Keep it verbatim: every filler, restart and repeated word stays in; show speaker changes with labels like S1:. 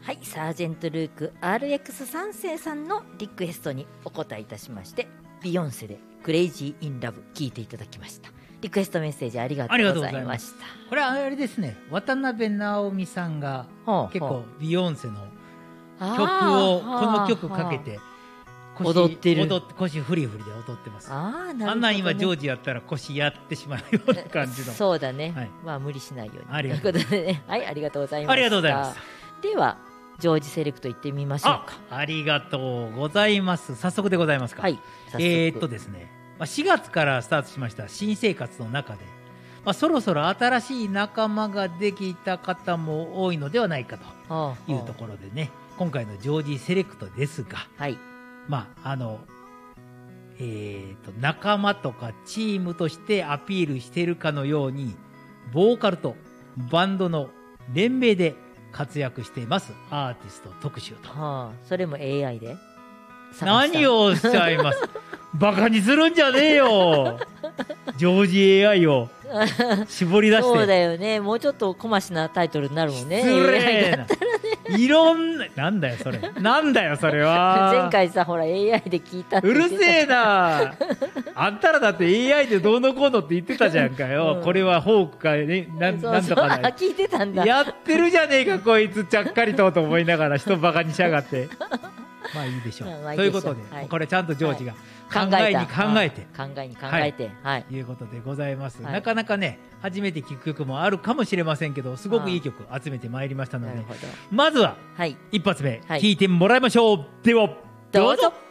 S1: はい、サージェントルーク アールエックス 三世さんのリクエストにお答えいたしまして、ビヨンセでクレイジーインラブ聴いていただきました。リクエストメッセージありがとうございました。
S2: これはあれですね、渡辺直美さんが結構ビヨンセの曲をこの曲かけて
S1: 踊ってる、
S2: 踊って腰フリフリで踊ってます。
S1: あー、なるほどね、
S2: あんなん今ジョージやったら腰やってしまうような感じの
S1: そうだね、
S2: はい、
S1: まあ無理しないように
S2: ありがとう
S1: ということでね、はい、ありがとうございました。
S2: ありがとうございます。
S1: ではジョージセレクト行ってみましょうか。
S2: あ, ありがとうございます。早速でございますか。
S1: はい、
S2: えー、っとですね、まあ、しがつからスタートしました新生活の中で、まあ、そろそろ新しい仲間ができた方も多いのではないかというところでね、今回のジョージセレクトですが、
S1: はい、
S2: まああのえー、と仲間とかチームとしてアピールしているかのように、ボーカルとバンドの連名で活躍していますアーティスト特集と、
S1: はあ、それも エーアイ で
S2: 何をおっしゃいますバカにするんじゃねえよジョージ エーアイ を絞り出して
S1: そうだよね、もうちょっと小増しなタイトルになるもんね。
S2: 失礼ないろんな、なんだよそれなんだよそれは
S1: 前回さ、ほら エーアイ で聞いたって
S2: う
S1: 言ってた。
S2: るせえなあんたらだって エーアイ でどうのこうのって言ってたじゃんかよ、うん、これはフォークか、ね、な,
S1: そうそう
S2: なんとかだ
S1: 聞いてたんだ。
S2: やってるじゃねえかこいつちゃっかりとと思いながら人バカにしやがってまあいいでしょう、まあ、ということで、はい、これちゃんとジョージが考えに考えて
S1: 考えに考えて、
S2: はい、いうことでございます、はい、なかなかね初めて聴く曲もあるかもしれませんけど、すごくいい曲集めてまいりましたので、まずは一発目聴、はい、いてもらいましょう。ではどうぞ。